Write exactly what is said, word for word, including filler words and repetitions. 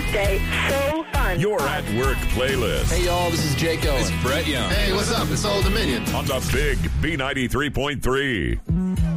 Tuesday. So fun. Your at work playlist. Hey, y'all, this is Jake Owen. It's Brett Young. Hey, what's up? It's Old Dominion. On the big B ninety-three point three.